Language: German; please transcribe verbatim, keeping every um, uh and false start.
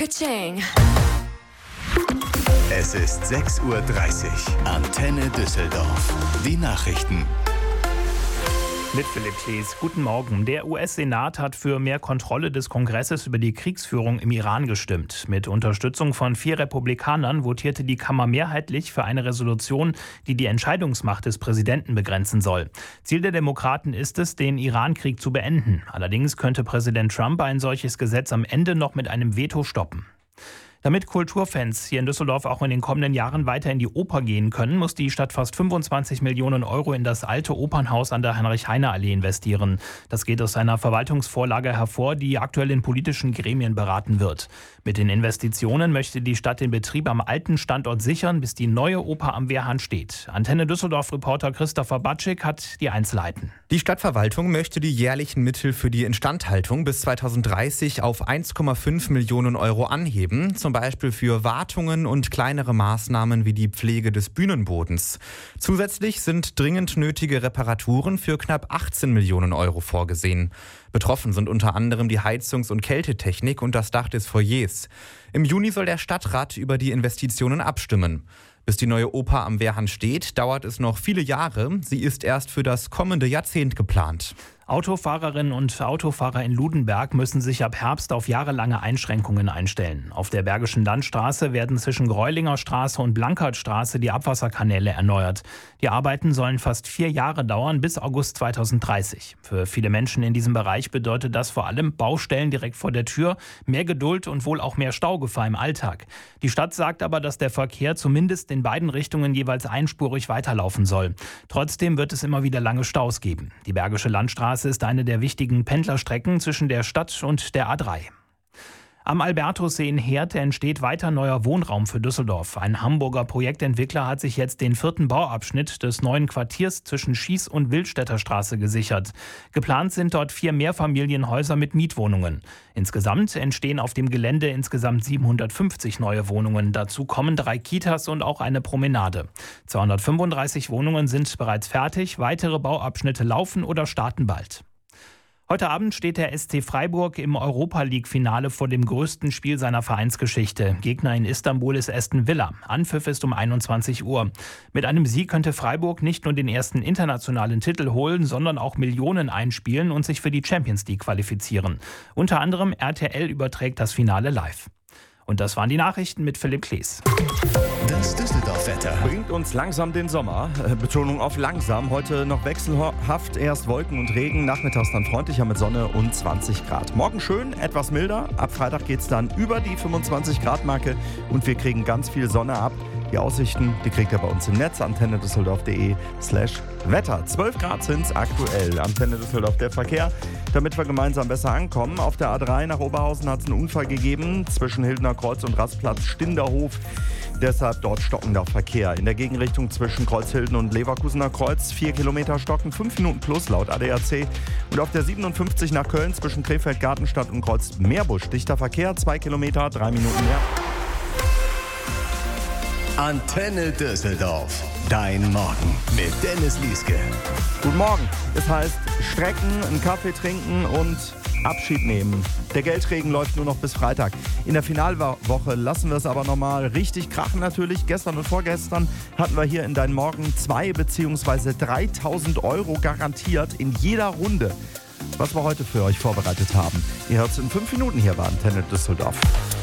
Ka-ching. Es ist sechs Uhr dreißig. Antenne Düsseldorf. Die Nachrichten. Mit Philipp Klees. Guten Morgen. Der U S-Senat hat für mehr Kontrolle des Kongresses über die Kriegsführung im Iran gestimmt. Mit Unterstützung von vier Republikanern votierte die Kammer mehrheitlich für eine Resolution, die die Entscheidungsmacht des Präsidenten begrenzen soll. Ziel der Demokraten ist es, den Iran-Krieg zu beenden. Allerdings könnte Präsident Trump ein solches Gesetz am Ende noch mit einem Veto stoppen. Damit Kulturfans hier in Düsseldorf auch in den kommenden Jahren weiter in die Oper gehen können, muss die Stadt fast fünfundzwanzig Millionen Euro in das alte Opernhaus an der Heinrich-Heine-Allee investieren. Das geht aus einer Verwaltungsvorlage hervor, die aktuell in politischen Gremien beraten wird. Mit den Investitionen möchte die Stadt den Betrieb am alten Standort sichern, bis die neue Oper am Wehrhahn steht. Antenne Düsseldorf-Reporter Christopher Batschik hat die Einzelheiten. Die Stadtverwaltung möchte die jährlichen Mittel für die Instandhaltung bis zweitausenddreißig auf eins Komma fünf Millionen Euro anheben, zum Beispiel für Wartungen und kleinere Maßnahmen wie die Pflege des Bühnenbodens. Zusätzlich sind dringend nötige Reparaturen für knapp achtzehn Millionen Euro vorgesehen. Betroffen sind unter anderem die Heizungs- und Kältetechnik und das Dach des Foyers. Im Juni soll der Stadtrat über die Investitionen abstimmen. Bis die neue Oper am Wehrhahn steht, dauert es noch viele Jahre. Sie ist erst für das kommende Jahrzehnt geplant. Autofahrerinnen und Autofahrer in Ludenberg müssen sich ab Herbst auf jahrelange Einschränkungen einstellen. Auf der Bergischen Landstraße werden zwischen Greulinger Straße und Blankertstraße die Abwasserkanäle erneuert. Die Arbeiten sollen fast vier Jahre dauern, bis August zweitausenddreißig. Für viele Menschen in diesem Bereich bedeutet das vor allem Baustellen direkt vor der Tür, mehr Geduld und wohl auch mehr Staugefahr im Alltag. Die Stadt sagt aber, dass der Verkehr zumindest in beiden Richtungen jeweils einspurig weiterlaufen soll. Trotzdem wird es immer wieder lange Staus geben. Die Bergische Landstraße ist eine der wichtigen Pendlerstrecken zwischen der Stadt und der A drei. Am Albertussee in Heerdt entsteht weiter neuer Wohnraum für Düsseldorf. Ein Hamburger Projektentwickler hat sich jetzt den vierten Bauabschnitt des neuen Quartiers zwischen Schieß- und Wildstädter Straße gesichert. Geplant sind dort vier Mehrfamilienhäuser mit Mietwohnungen. Insgesamt entstehen auf dem Gelände insgesamt siebenhundertfünfzig neue Wohnungen. Dazu kommen drei Kitas und auch eine Promenade. zweihundertfünfunddreißig Wohnungen sind bereits fertig. Weitere Bauabschnitte laufen oder starten bald. Heute Abend steht der S C Freiburg im Europa-League-Finale vor dem größten Spiel seiner Vereinsgeschichte. Gegner in Istanbul ist Aston Villa. Anpfiff ist um einundzwanzig Uhr. Mit einem Sieg könnte Freiburg nicht nur den ersten internationalen Titel holen, sondern auch Millionen einspielen und sich für die Champions League qualifizieren. Unter anderem R T L überträgt das Finale live. Und das waren die Nachrichten mit Philipp Klees. Das Düsseldorf-Wetter bringt uns langsam den Sommer. Äh, Betonung auf langsam. Heute noch wechselhaft. Erst Wolken und Regen. Nachmittags dann freundlicher mit Sonne und zwanzig Grad. Morgen schön, etwas milder. Ab Freitag geht es dann über die fünfundzwanzig Grad Marke. Und wir kriegen ganz viel Sonne ab. Die Aussichten, die kriegt ihr bei uns im Netz. antenne düsseldorf punkt de slash Wetter. zwölf Grad sind es aktuell. Antenne Düsseldorf, der Verkehr. Damit wir gemeinsam besser ankommen. Auf der A drei nach Oberhausen hat es einen Unfall gegeben. Zwischen Hildener Kreuz und Rastplatz Stinderhof. Deshalb dort stockender Verkehr. In der Gegenrichtung zwischen Kreuzhilden und Leverkusener Kreuz vier Kilometer stocken, fünf Minuten plus laut A D A C. Und auf der siebenundfünfzig nach Köln zwischen Krefeld, Gartenstadt und Kreuz Meerbusch dichter Verkehr, zwei Kilometer, drei Minuten mehr. Antenne Düsseldorf. Dein Morgen mit Dennis Lieske. Guten Morgen. Es heißt strecken, einen Kaffee trinken und Abschied nehmen. Der Geldregen läuft nur noch bis Freitag. In der Finalwoche lassen wir es aber nochmal richtig krachen natürlich. Gestern und vorgestern hatten wir hier in Dein Morgen zwei bzw. dreitausend Euro garantiert in jeder Runde. Was wir heute für euch vorbereitet haben. Ihr hört es in fünf Minuten hier bei Antenne Düsseldorf.